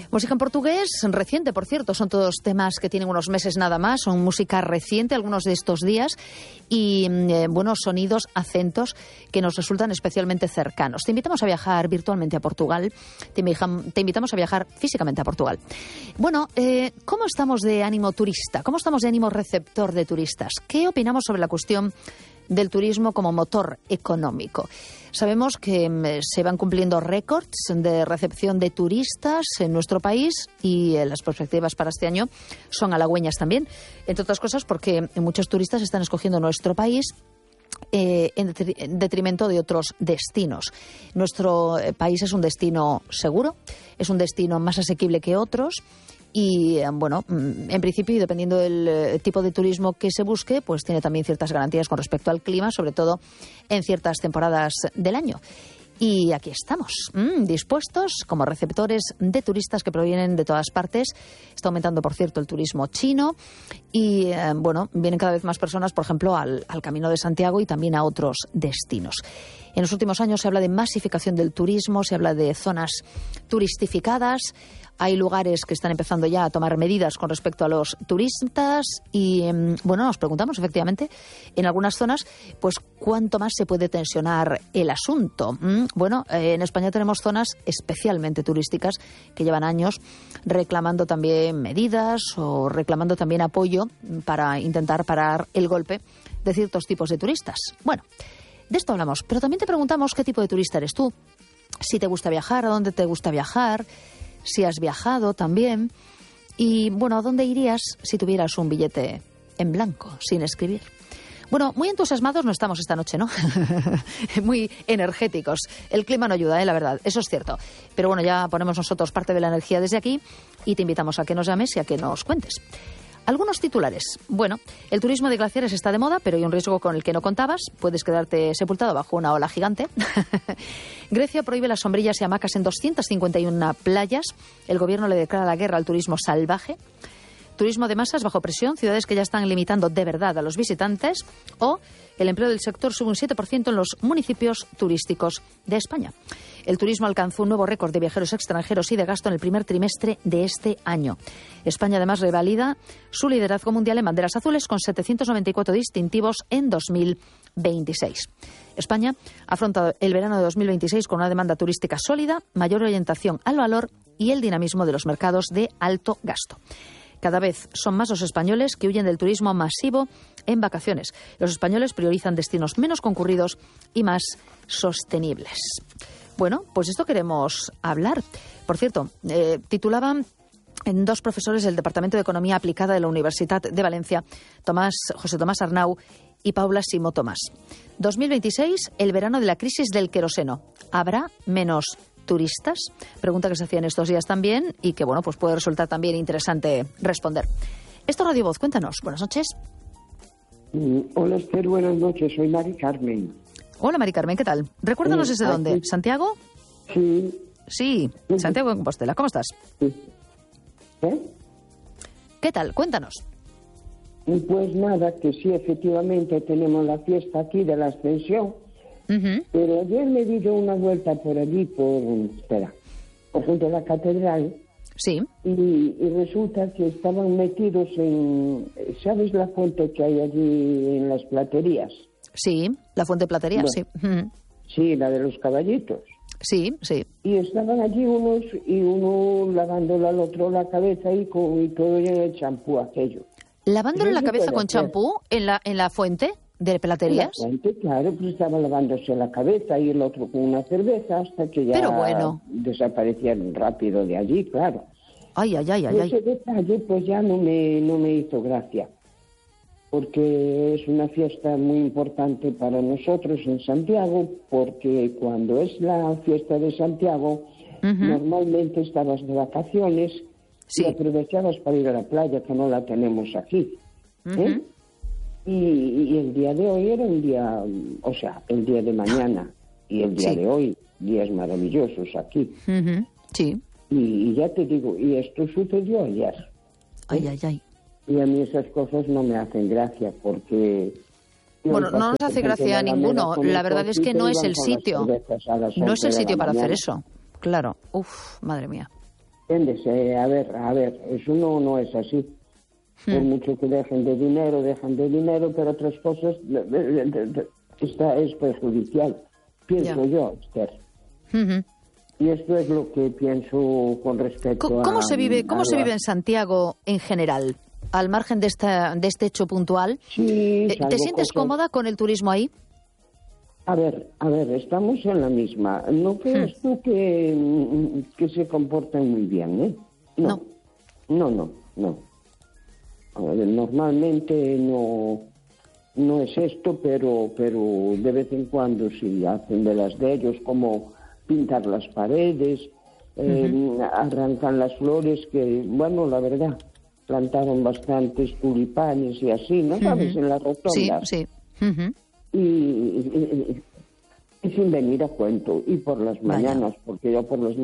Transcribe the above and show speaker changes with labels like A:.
A: Música en portugués, reciente, por cierto, son todos temas que tienen unos meses nada más, son música reciente, algunos de estos días, y buenos sonidos, acentos que nos resultan especialmente cercanos. Te invitamos a viajar virtualmente a Portugal, te invitamos a viajar físicamente a Portugal. Bueno, ¿cómo estamos de ánimo turista? ¿Cómo estamos de ánimo receptor de turistas? ¿Qué opinamos sobre la cuestión del turismo como motor económico? Sabemos que se van cumpliendo récords de recepción de turistas en nuestro país y las perspectivas para este año son halagüeñas también, entre otras cosas porque muchos turistas están escogiendo nuestro país en detrimento de otros destinos. Nuestro país es un destino seguro, es un destino más asequible que otros. Y, bueno, en principio, y dependiendo del tipo de turismo que se busque, pues tiene también ciertas garantías con respecto al clima, sobre todo en ciertas temporadas del año. Y aquí estamos, dispuestos como receptores de turistas que provienen de todas partes. Está aumentando, por cierto, el turismo chino y, bueno, vienen cada vez más personas, por ejemplo, al Camino de Santiago y también a otros destinos. En los últimos años se habla de masificación del turismo, se habla de zonas turistificadas. Hay lugares que están empezando ya a tomar medidas con respecto a los turistas y, bueno, nos preguntamos efectivamente en algunas zonas, pues cuánto más se puede tensionar el asunto. Bueno, en España tenemos zonas especialmente turísticas que llevan años reclamando también medidas o reclamando también apoyo para intentar parar el golpe de ciertos tipos de turistas. Bueno, de esto hablamos, pero también te preguntamos qué tipo de turista eres tú, si te gusta viajar, a dónde te gusta viajar, si has viajado también y, bueno, ¿a dónde irías si tuvieras un billete en blanco, sin escribir? Bueno, muy entusiasmados no estamos esta noche, ¿no? Muy energéticos. El clima no ayuda, la verdad, eso es cierto. Pero bueno, ya ponemos nosotros parte de la energía desde aquí y te invitamos a que nos llames y a que nos cuentes. Algunos titulares. Bueno, el turismo de glaciares está de moda, pero hay un riesgo con el que no contabas. Puedes quedarte sepultado bajo una ola gigante. Grecia prohíbe las sombrillas y hamacas en 251 playas. El gobierno le declara la guerra al turismo salvaje. Turismo de masas bajo presión, ciudades que ya están limitando de verdad a los visitantes. O el empleo del sector sube un 7% en los municipios turísticos de España. El turismo alcanzó un nuevo récord de viajeros extranjeros y de gasto en el primer trimestre de este año. España además revalida su liderazgo mundial en banderas azules con 794 distintivos en 2026. España afronta el verano de 2026 con una demanda turística sólida, mayor orientación al valor y el dinamismo de los mercados de alto gasto. Cada vez son más los españoles que huyen del turismo masivo en vacaciones. Los españoles priorizan destinos menos concurridos y más sostenibles. Bueno, pues esto queremos hablar. Por cierto, titulaban en dos profesores del Departamento de Economía Aplicada de la Universidad de Valencia, José Tomás Arnau y Paula Simó Tomás. 2026, el verano de la crisis del queroseno. ¿Habrá menos turistas? Pregunta que se hacía en estos días también y que, bueno, pues puede resultar también interesante responder. Esto es Radio Voz, cuéntanos. Buenas noches.
B: Hola, Esther, buenas noches. Soy Mari Carmen.
A: Hola, Mari Carmen, ¿qué tal? Recuérdanos desde dónde. ¿Santiago?
B: Sí.
A: Sí, Santiago de Compostela. ¿Cómo estás?
B: Sí.
A: ¿Qué tal? Cuéntanos.
B: Pues nada, que sí, efectivamente tenemos la fiesta aquí de la Ascensión. Pero ayer me di yo una vuelta por allí, por junto a la catedral.
A: Sí.
B: Y resulta que estaban metidos en, ¿sabes la fuente que hay allí en las platerías?
A: Sí, la fuente platería,
B: bueno,
A: sí.
B: Sí, la de los caballitos.
A: Sí, sí.
B: Y estaban allí uno lavándole al otro la cabeza y todo lleno de champú aquello.
A: ¿Lavándole la cabeza con champú en la fuente de platerías?
B: En la fuente, claro, pues estaba lavándose la cabeza y el otro con una cerveza hasta que ya
A: Pero bueno,
B: desaparecieron rápido de allí, claro.
A: Ay.
B: Ese detalle pues ya no me hizo gracia, porque es una fiesta muy importante para nosotros en Santiago, porque cuando es la fiesta de Santiago, normalmente estabas de vacaciones y aprovechabas para ir a la playa, que no la tenemos aquí. Y el día de hoy era un día, o sea, el día de mañana y el día de hoy, días maravillosos aquí.
A: Sí.
B: Y ya te digo, y esto sucedió ayer.
A: Ay.
B: Y a mí esas cosas no me hacen gracia porque...
A: Bueno, no nos hace gracia a ninguno. La verdad es que no es el sitio. No es el sitio para hacer eso. Claro. Uf, madre mía.
B: ¿Entiendes? A ver, eso no es así. Por mucho que dejan de dinero, pero otras cosas es perjudicial, pienso yo, Esther. Y esto es lo que pienso con respecto a...
A: ¿Cómo se vive en Santiago en general, al margen de este hecho puntual?
B: Sí,
A: ¿Te sientes cómoda con el turismo ahí?
B: A ver, estamos en la misma. ¿No crees tú que se comportan muy bien, eh? No. A ver, normalmente no es esto, pero de vez en cuando sí hacen de las de ellos, como pintar las paredes, arrancan las flores, que, bueno, la verdad, plantaron bastantes tulipanes y así, ¿no sabes? En la rotonda.
A: Sí.
B: Y sin venir a cuento, y por las mañanas, porque yo por las